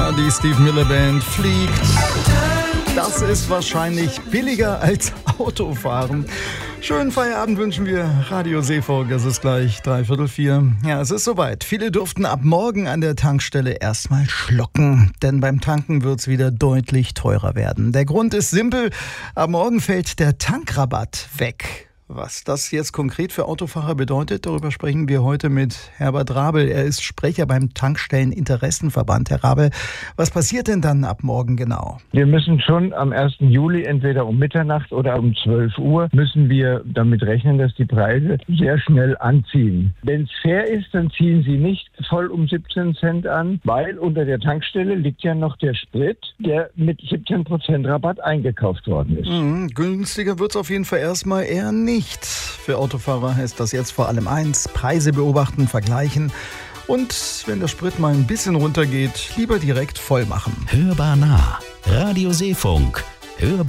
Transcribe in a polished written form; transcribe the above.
Die Steve Miller Band fliegt. Das ist wahrscheinlich billiger als Autofahren. Schönen Feierabend wünschen wir. Radio Seevolk, es ist gleich 3:45. Ja, es ist soweit. Viele durften ab morgen an der Tankstelle erstmal schlucken. Denn beim Tanken wird es wieder deutlich teurer werden. Der Grund ist simpel. Ab morgen fällt der Tankrabatt weg. Was das jetzt konkret für Autofahrer bedeutet, darüber sprechen wir heute mit Herbert Rabel. Er ist Sprecher beim Tankstellen-Interessenverband. Herr Rabel, was passiert denn dann ab morgen genau? Wir müssen schon am 1. Juli, entweder um Mitternacht oder um 12 Uhr, müssen wir damit rechnen, dass die Preise sehr schnell anziehen. Wenn es fair ist, dann ziehen sie nicht voll um 17 Cent an, weil unter der Tankstelle liegt ja noch der Sprit, der mit 17% Rabatt eingekauft worden ist. Günstiger wird es auf jeden Fall erstmal eher nicht. Für Autofahrer heißt das jetzt vor allem eins: Preise beobachten, vergleichen und wenn der Sprit mal ein bisschen runtergeht, lieber direkt voll machen. Hörbar nah. Radio Seefunk. Hörbar